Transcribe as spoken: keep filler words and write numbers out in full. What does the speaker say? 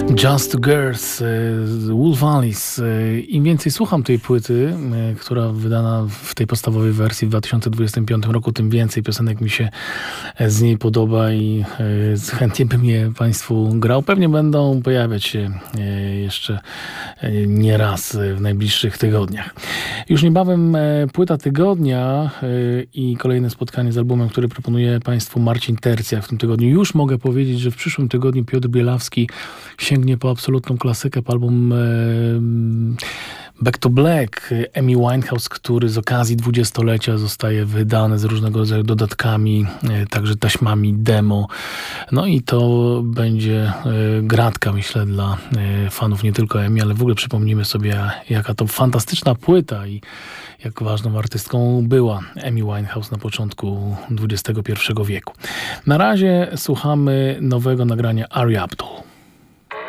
Just Two Girls, Wolf Alice. Im więcej słucham tej płyty, która wydana w tej podstawowej wersji w dwa tysiące dwudziestym piątym roku, tym więcej piosenek mi się z niej podoba i chętnie bym je Państwu grał. Pewnie będą pojawiać się jeszcze nie raz w najbliższych tygodniach. Już niebawem płyta tygodnia i kolejne spotkanie z albumem, który proponuje Państwu Marcin Tercja w tym tygodniu. Już mogę powiedzieć, że w przyszłym tygodniu Piotr Bielawski sięgnie po absolutną klasykę, po album e, Back to Black Amy Winehouse, który z okazji dwudziestolecia zostaje wydany z różnego rodzaju dodatkami, e, także taśmami demo. No i to będzie e, gratka, myślę, dla e, fanów nie tylko Amy, ale w ogóle przypomnimy sobie, jaka to fantastyczna płyta i jak ważną artystką była Amy Winehouse na początku dwudziestego pierwszego wieku. Na razie słuchamy nowego nagrania Ari Abdul.